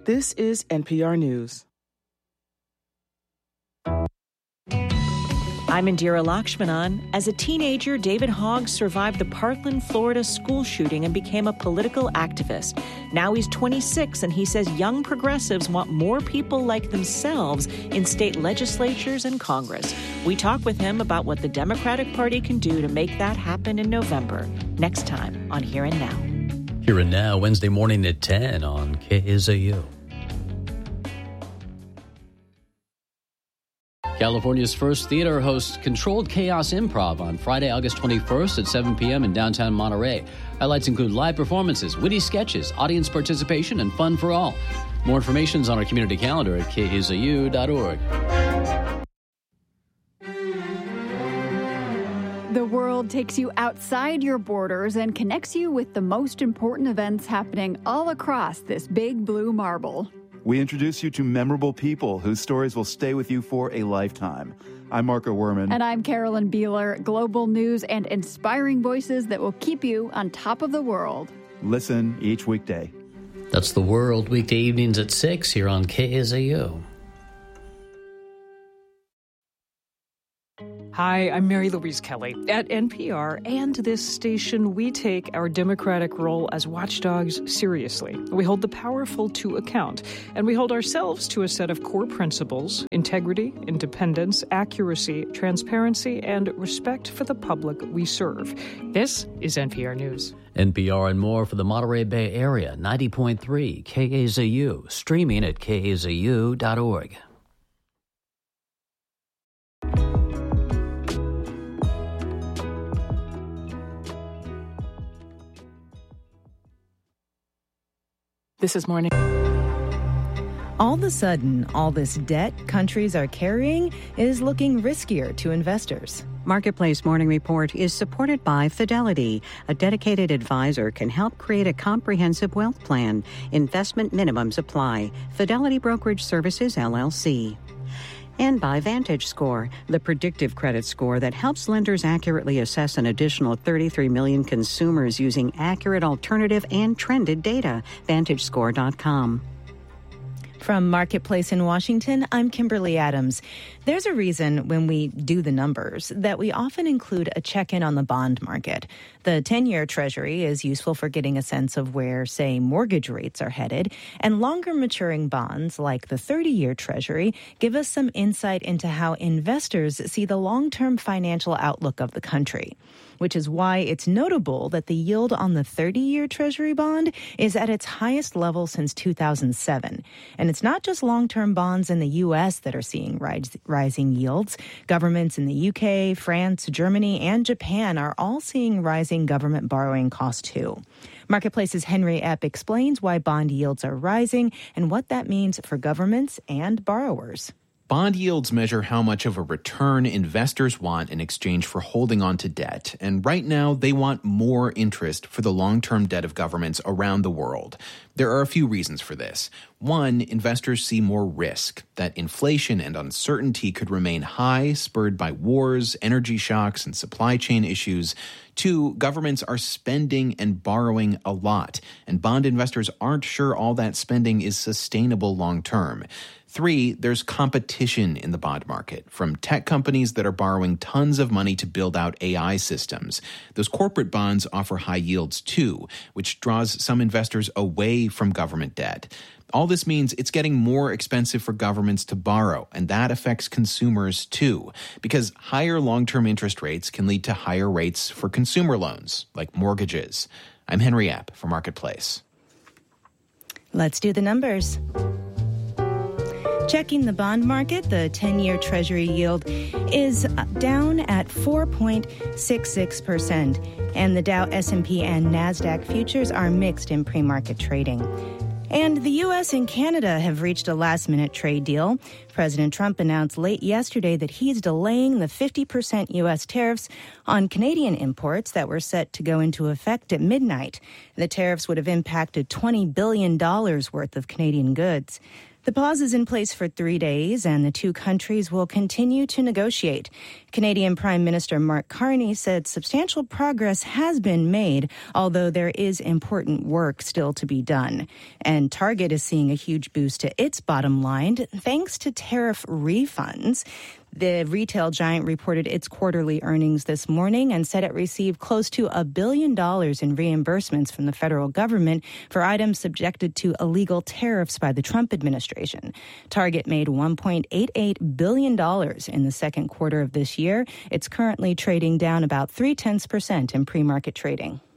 This is NPR News. I'm Indira Lakshmanan. As a teenager, David Hogg survived the Parkland, Florida school shooting and became a political activist. Now he's 26, and he says young progressives want more people like themselves in state legislatures and Congress. We talk with him about what the Democratic Party can do to make that happen in November. Next time on Here and Now. Here and Now, Wednesday morning at 10 on KSAU. California's first theater hosts Controlled Chaos Improv on Friday, August 21st at 7 p.m. in downtown Monterey. Highlights include live performances, witty sketches, audience participation, and fun for all. More information is on our community calendar at ksau.org. The world takes you outside your borders and connects you with the most important events happening all across this big blue marble. We introduce you to memorable people whose stories will stay with you for a lifetime. I'm Marco Werman. And I'm Carolyn Beeler. Global news and inspiring voices that will keep you on top of the world. Listen each weekday. That's The World, weekday evenings at 6 here on KSAU. Hi, I'm Mary Louise Kelly. At NPR and this station, we take our democratic role as watchdogs seriously. We hold the powerful to account, and we hold ourselves to a set of core principles: integrity, independence, accuracy, transparency, and respect for the public we serve. This is NPR News. NPR and more for the Monterey Bay Area, 90.3 KSAU, streaming at ksau.org. This is Morning. All of a sudden, all this debt countries are carrying is looking riskier to investors. Marketplace Morning Report is supported by Fidelity. A dedicated advisor can help create a comprehensive wealth plan. Investment minimums apply. Fidelity Brokerage Services, LLC. And by VantageScore, the predictive credit score that helps lenders accurately assess an additional 33 million consumers using accurate alternative and trended data. VantageScore.com. From Marketplace in Washington, I'm Kimberly Adams. There's a reason when we do the numbers that we often include a check-in on the bond market. The 10-year Treasury is useful for getting a sense of where, say, mortgage rates are headed, and longer maturing bonds like the 30-year Treasury give us some insight into how investors see the long-term financial outlook of the country, which is why it's notable that the yield on the 30-year Treasury bond is at its highest level since 2007. And it's not just long-term bonds in the U.S. that are seeing rising yields. Governments in the UK, France, Germany, and Japan are all seeing rising government borrowing costs, too. Marketplace's Henry Epp explains why bond yields are rising and what that means for governments and borrowers. Bond yields measure how much of a return investors want in exchange for holding on to debt. And right now, they want more interest for the long-term debt of governments around the world. There are a few reasons for this. One, investors see more risk, that inflation and uncertainty could remain high, spurred by wars, energy shocks, and supply chain issues. Two, governments are spending and borrowing a lot, and bond investors aren't sure all that spending is sustainable long-term. Three, there's competition in the bond market from tech companies that are borrowing tons of money to build out AI systems. Those corporate bonds offer high yields too, which draws some investors away from government debt. All this means it's getting more expensive for governments to borrow, and that affects consumers too, because higher long-term interest rates can lead to higher rates for consumer loans, like mortgages. I'm Henry Epp for Marketplace. Let's do the numbers. Checking the bond market, the 10-year Treasury yield is down at 4.66%, and the Dow, S&P, and NASDAQ futures are mixed in pre-market trading. And the U.S. and Canada have reached a last-minute trade deal. President Trump announced late yesterday that he's delaying the 50% U.S. tariffs on Canadian imports that were set to go into effect at midnight. The tariffs would have impacted $20 billion worth of Canadian goods. The pause is in place for 3 days, and the two countries will continue to negotiate. Canadian Prime Minister Mark Carney said substantial progress has been made, although there is important work still to be done. And Target is seeing a huge boost to its bottom line thanks to tariff refunds. The retail giant reported its quarterly earnings this morning and said it received close to $1 billion in reimbursements from the federal government for items subjected to illegal tariffs by the Trump administration. Target made $1.88 billion in the second quarter of this year. It's currently trading down about 0.3% in pre-market trading.